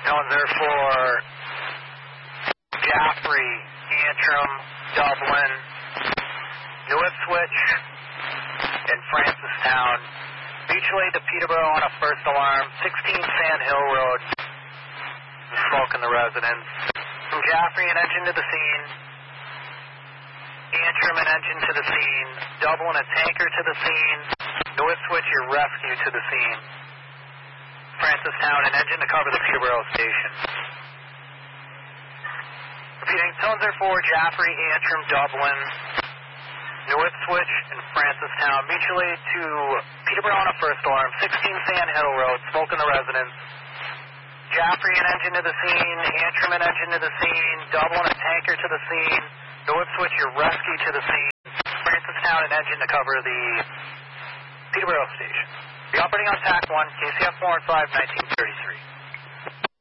Tones are for Jaffrey, Antrim, Dublin, New Ipswich, and Francistown. Mutually to Peterborough on a first alarm, 16 Sand Hill Road. Smoke in the residence. From Jaffrey, an engine to the scene. Antrim, an engine to the scene. Dublin, a tanker to the scene. New Ipswich, your rescue to the scene. Francistown, an engine to cover the Peterborough station. Repeating, tones are for Jaffrey, Antrim, Dublin, New Ipswich, and Francistown. Mutually to Peterborough on a first alarm, 16 Sand Hill Road, smoke in the residence. Jaffrey, an engine to the scene. Antrim, an engine to the scene. Dublin, a tanker to the scene. New Ipswich, your rescue to the scene. Francistown, an engine to cover the Peterborough station. Be operating on TAC 1, KCF 4 and 5, 1930.